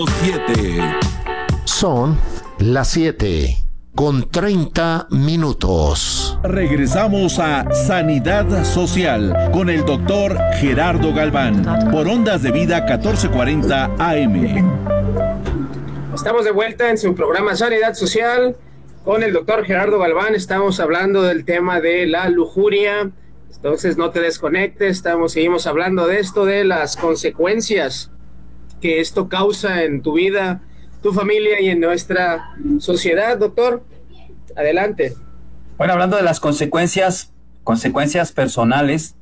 7. Son las 7:30. Regresamos a Sanidad Social con el doctor Gerardo Galván por Ondas de Vida 1440 AM. Estamos de vuelta en su programa Sanidad Social con el doctor Gerardo Galván. Estamos hablando del tema de la lujuria. Entonces no te desconectes, seguimos hablando de esto, de las consecuencias que esto causa en tu vida, tu familia y en nuestra sociedad. Doctor, adelante. Bueno, hablando de las consecuencias personales,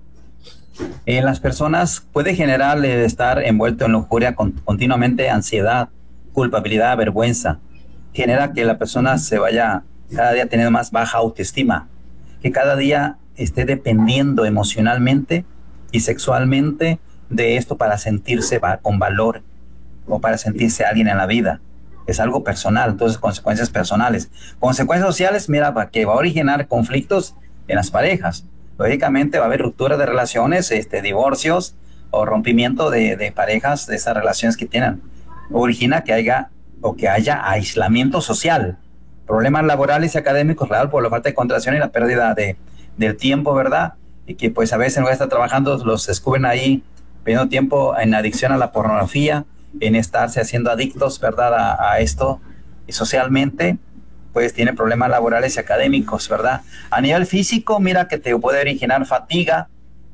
en las personas puede generar estar envuelto en lujuria continuamente, ansiedad, culpabilidad, vergüenza. Genera que la persona se vaya cada día teniendo más baja autoestima, que cada día esté dependiendo emocionalmente y sexualmente de esto para sentirse con valor o para sentirse alguien en la vida. Es algo personal, entonces consecuencias personales. Consecuencias sociales, mira, para que va a originar conflictos en las parejas. Lógicamente va a haber ruptura de relaciones, divorcios o rompimiento de parejas, de esas relaciones que tienen. Origina que haya aislamiento social, problemas laborales y académicos, claro, por la falta de concentración y la pérdida del tiempo, ¿verdad? Y que pues a veces en lugar de estar trabajando los descubren ahí perdiendo tiempo en adicción a la pornografía, en estarse haciendo adictos, ¿verdad? A esto, y socialmente pues tiene problemas laborales y académicos, ¿verdad? A nivel físico, mira que te puede originar fatiga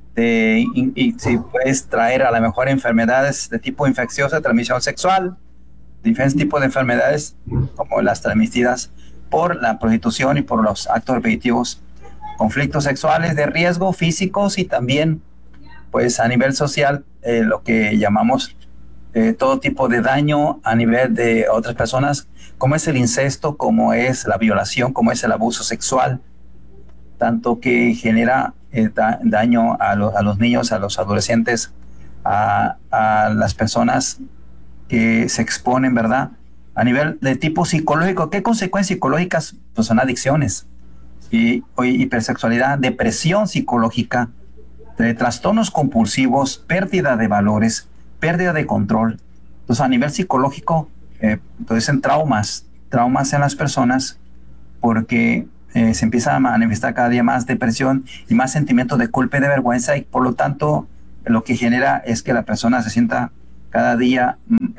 y si puedes traer a lo mejor enfermedades de tipo infecciosa, transmisión sexual, diferentes tipos de enfermedades como las transmitidas por la prostitución y por los actos repetitivos, conflictos sexuales de riesgo físicos y también pues a nivel social lo que llamamos todo tipo de daño a nivel de otras personas, como es el incesto, como es la violación, como es el abuso sexual, tanto que genera daño a los niños, a los adolescentes, a las personas que se exponen, ¿verdad? A nivel de tipo psicológico, ¿qué consecuencias psicológicas? Pues son adicciones, y hipersexualidad, depresión psicológica, de trastornos compulsivos, pérdida de valores, pérdida de control. Entonces a nivel psicológico producen traumas en las personas porque se empieza a manifestar cada día más depresión y más sentimientos de culpa y de vergüenza, y por lo tanto lo que genera es que la persona se sienta cada día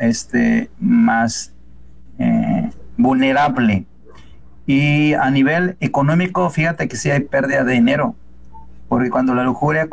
más vulnerable. Y a nivel económico, fíjate que sí hay pérdida de dinero, porque cuando la lujuria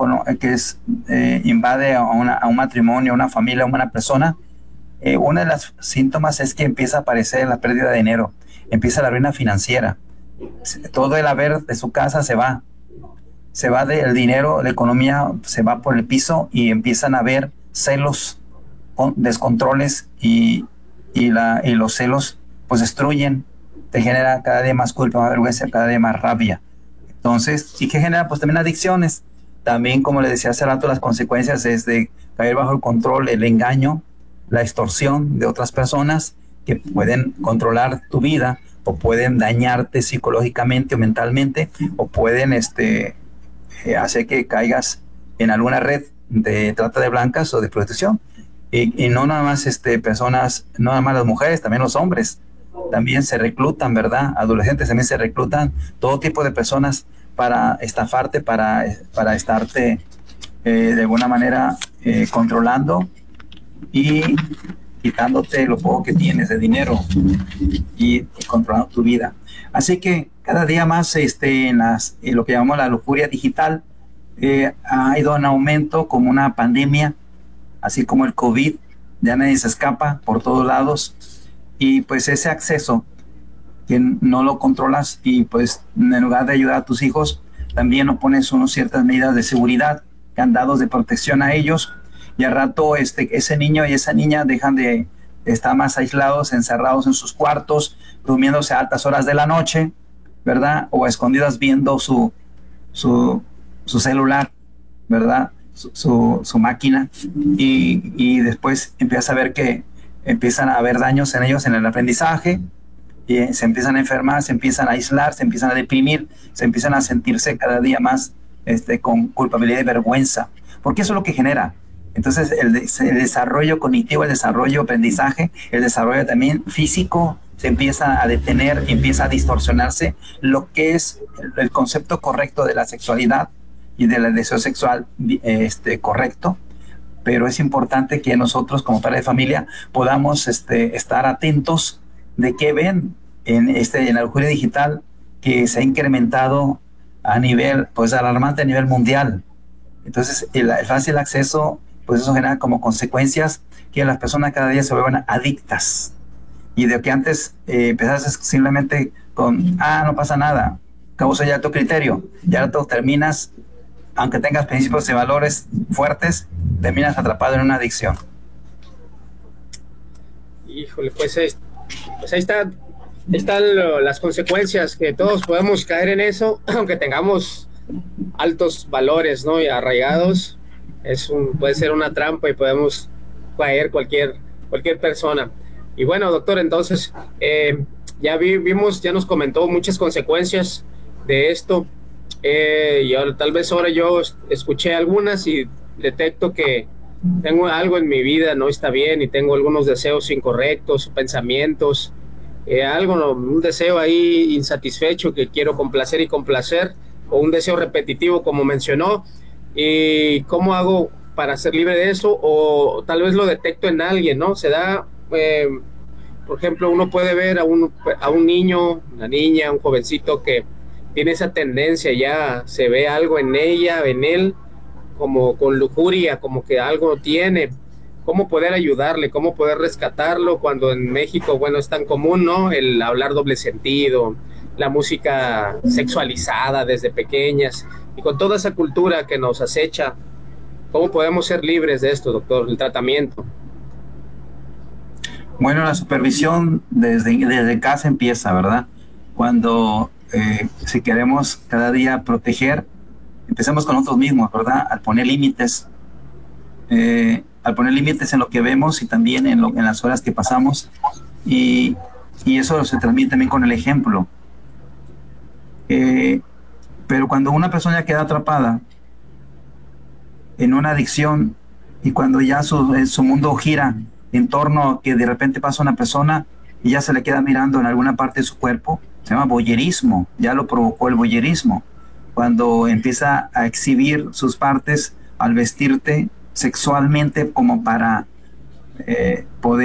invade a un matrimonio, a una familia, a una persona, uno de los síntomas es que empieza a aparecer la pérdida de dinero, empieza la ruina financiera, todo el haber de su casa se va del dinero, la economía se va por el piso y empiezan a haber celos, descontroles y los celos pues destruyen, te genera cada día más culpa, más vergüenza, cada día más rabia. Entonces, ¿y qué genera? Pues también adicciones. También, como le decía hace rato, las consecuencias es de caer bajo el control, el engaño, la extorsión de otras personas que pueden controlar tu vida o pueden dañarte psicológicamente o mentalmente, o pueden hacer que caigas en alguna red de trata de blancas o de prostitución. Y no nada más personas, no nada más las mujeres, también los hombres también se reclutan, ¿verdad? Adolescentes también se reclutan, todo tipo de personas para estafarte, para estarte de alguna manera controlando y quitándote lo poco que tienes de dinero y controlando tu vida. Así que cada día más en lo que llamamos la lujuria digital ha ido en aumento como una pandemia, así como el COVID, ya nadie se escapa por todos lados, y pues ese acceso que no lo controlas y pues en lugar de ayudar a tus hijos, también no pones ciertas medidas de seguridad, candados de protección a ellos, y al rato ese niño y esa niña dejan de estar más aislados, encerrados en sus cuartos, durmiéndose a altas horas de la noche, ¿verdad? O escondidas viendo su celular, ¿verdad? Su máquina, y después empiezas a ver que empiezan a haber daños en ellos en el aprendizaje, y se empiezan a enfermar, se empiezan a aislar, se empiezan a deprimir, se empiezan a sentirse cada día más con culpabilidad y vergüenza, porque eso es lo que genera. Entonces el desarrollo cognitivo, el desarrollo aprendizaje, el desarrollo también físico se empieza a detener, empieza a distorsionarse lo que es el concepto correcto de la sexualidad y del deseo sexual correcto. Pero es importante que nosotros como padres de familia podamos estar atentos de qué ven en la lujuria digital, que se ha incrementado a nivel, pues alarmante a nivel mundial. Entonces el fácil acceso, pues eso genera como consecuencias que las personas cada día se vuelvan adictas. Y de que antes empezás simplemente con, no pasa nada, causa ya tu criterio, ya tú terminas, aunque tengas principios y valores fuertes, terminas atrapado en una adicción. Híjole, pues ahí están las consecuencias, que todos podemos caer en eso, aunque tengamos altos valores, ¿no? Y arraigados, puede ser una trampa y podemos caer cualquier persona. Y bueno, doctor, entonces ya nos comentó muchas consecuencias de esto, y ahora tal vez yo escuché algunas y detecto que tengo algo en mi vida no está bien y tengo algunos deseos incorrectos, pensamientos, un deseo ahí insatisfecho que quiero complacer, o un deseo repetitivo como mencionó. ¿Y cómo hago para ser libre de eso? O tal vez lo detecto en alguien, ¿no? Se da, por ejemplo, uno puede ver a un niño, una niña, un jovencito que tiene esa tendencia, ya se ve algo en ella, en él, como con lujuria, como que algo tiene. ¿Cómo poder ayudarle? ¿Cómo poder rescatarlo cuando en México, bueno, es tan común, ¿no? El hablar doble sentido, la música sexualizada desde pequeñas, y con toda esa cultura que nos acecha, ¿cómo podemos ser libres de esto, doctor? El tratamiento. Bueno, la supervisión desde casa empieza, ¿verdad? Cuando si queremos cada día proteger, empecemos con nosotros mismos, ¿verdad? Al poner límites en lo que vemos y también en las horas que pasamos, y eso se transmite también con el ejemplo. Pero cuando una persona queda atrapada en una adicción y cuando ya su mundo gira en torno a que de repente pasa una persona y ya se le queda mirando en alguna parte de su cuerpo, se llama voyerismo, ya lo provocó el voyerismo. Cuando empieza a exhibir sus partes al vestirte sexualmente como para poder